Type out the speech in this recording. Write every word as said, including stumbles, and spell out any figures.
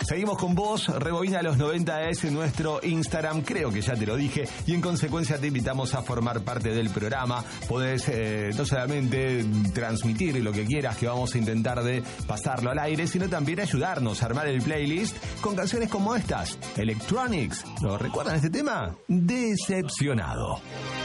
Seguimos con vos, Rebobina los noventa es en nuestro Instagram, creo que ya te lo dije, y en consecuencia te invitamos a formar parte del programa. Podés eh, no solamente transmitir lo que quieras, que vamos a intentar de pasarlo al aire, sino también ayudarnos a armar el playlist con canciones como estas, Electronics. ¿Lo recuerdan este tema? Decepcionado.